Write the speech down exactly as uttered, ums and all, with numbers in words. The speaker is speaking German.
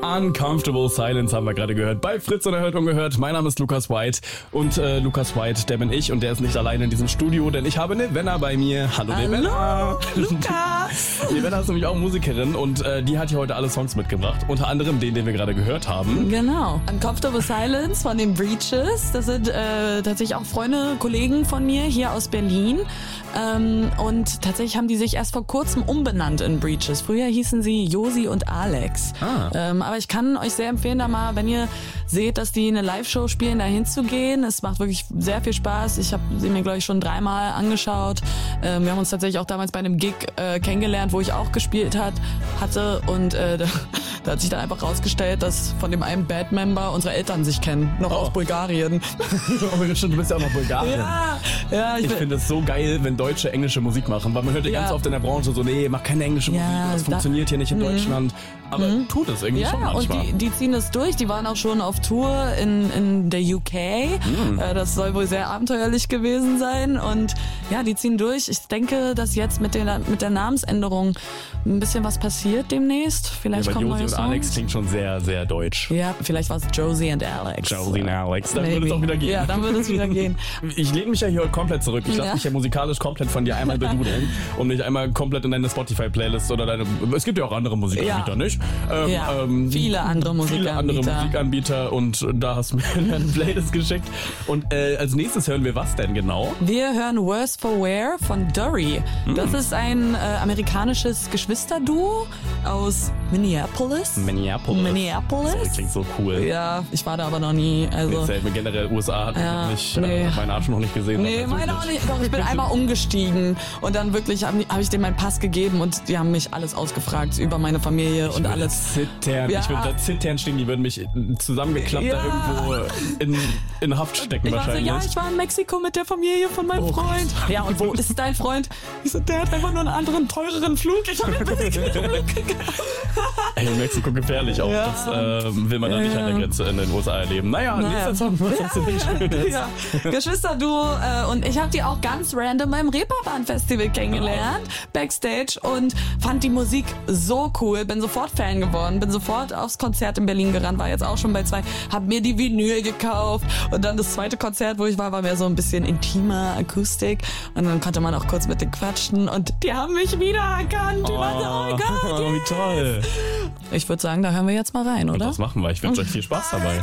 Uncomfortable Silence haben wir gerade gehört. Bei Fritz und Erhört ungehört. Mein Name ist Lukas White. Und äh, Lukas White, der bin ich. Und der ist nicht alleine in diesem Studio, denn ich habe Nevenna bei mir. Hallo, Hallo Nevenna. Lukas. Nevenna ist nämlich auch Musikerin und äh, die hat hier heute alle Songs mitgebracht. Unter anderem den, den wir gerade gehört haben. Genau. Uncomfortable Silence von den Breaches. Das sind äh, tatsächlich auch Freunde, Kollegen von mir hier aus Berlin. Ähm, und tatsächlich haben die sich erst vor kurzem umbenannt in Breaches. Früher hießen sie Josi und Alex. Ah. Ähm, aber ich kann euch sehr empfehlen, da mal, wenn ihr seht, dass die eine Live-Show spielen, da hinzugehen. Es macht wirklich sehr viel Spaß. Ich habe sie mir, glaube ich, schon dreimal angeschaut. Ähm, wir haben uns tatsächlich auch damals bei einem Gig äh, kennengelernt, wo ich auch gespielt hat, hatte. Und äh, da, da hat sich dann einfach rausgestellt, dass von dem einen Bandmember unsere Eltern sich kennen. Noch Oh. aus Bulgarien. Stimmt, du bist ja auch noch Bulgarien. Ja, ja, ich, Ich finde es so geil, wenn Deutsche englische Musik machen, weil man hört ja Ja. ganz oft in der Branche so, nee, mach keine englische Ja, Musik, das da- funktioniert hier nicht in Deutschland. Aber tut es irgendwie schon Ja, und manchmal. die, die ziehen das durch. Die waren auch schon auf Tour in, in der U K. Äh, das soll wohl sehr abenteuerlich gewesen sein. Und ja, die ziehen durch. Ich denke, dass jetzt mit der, mit der Namensänderung ein bisschen was passiert demnächst. Vielleicht Ja, weil kommen Josi neue und Songs. Alex klingt schon sehr, sehr deutsch. Ja, vielleicht war es Josie and Alex. Josie und Alex, dann Maybe. würde es auch wieder gehen. Ja, dann würde es wieder gehen. Ich lehne mich ja hier komplett zurück. Ich lasse Ja. mich ja musikalisch komplett von dir einmal bedudeln und mich einmal komplett in deine Spotify-Playlist oder deine... Es gibt ja auch andere Musikanbieter, Ja. nicht? Ähm, Ja, ähm, viele andere Viele andere Musikanbieter. Musikanbieter und da hast du mir eine Playlist geschickt. Und äh, als nächstes hören wir was denn genau? Wir hören Worse for Wear von Dory. Das ist ein äh, amerikanisches Geschwisterduo aus Minneapolis. Minneapolis. Minneapolis. Das klingt so cool. Ja, ich war da aber noch nie. Also. Erzählt mir generell, U S A hat Ja, noch nicht, nee. äh, meinen Arsch noch nicht gesehen. Nee, aber meine auch persönlich. nicht. Doch, ich bin einmal umgestiegen und dann wirklich habe hab ich denen meinen Pass gegeben und die haben mich alles ausgefragt über meine Familie und Ich würde alles. zittern. Ja. Ich würde da zittern stehen, die würden mich zusammengeklappt Ja. da irgendwo in, in Haft stecken Ich war so, wahrscheinlich. ja, ich war in Mexiko mit der Familie von meinem Oh Freund. Gott. Ja, und wo ist dein Freund? Ich so, der hat einfach nur einen anderen, teureren Flug. Ich hab ihn Ey, in Mexiko gefährlich auch. Ja. Das ähm, will man da nicht an der Grenze in den U S A erleben. Naja, Naja. nächster Song. Was hast du denn Schönes? Ja, Geschwisterduo äh, und ich habe die auch ganz random beim Reeperbahn-Festival kennengelernt, Backstage und fand die Musik so cool, bin sofort Fan geworden, bin sofort aufs Konzert in Berlin gerannt, war jetzt auch schon bei zwei, hab mir die Vinyl gekauft und dann das zweite Konzert, wo ich war, war mehr so ein bisschen intimer Akustik und dann konnte man auch kurz mit denen quatschen und die haben mich wiedererkannt. Die waren so, oh mein Gott, wie toll. Ich würde sagen, da hören wir jetzt mal rein, oder? Das machen wir. Ich wünsche euch viel Spaß dabei.